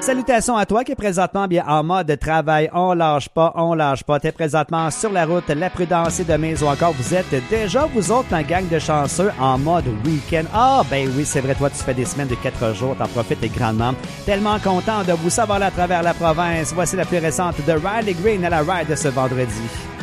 Salutations à toi qui est présentement bien en mode travail. On lâche pas. T'es présentement sur la route, la prudence est de mise ou encore vous êtes déjà, vous autres, un gang de chanceux en mode week-end. Ah, ben oui, c'est vrai, toi, tu fais des semaines de 4 jours, t'en profites grandement. Tellement content de vous savoir à travers la province. Voici la plus récente de Riley Green à la ride de ce vendredi.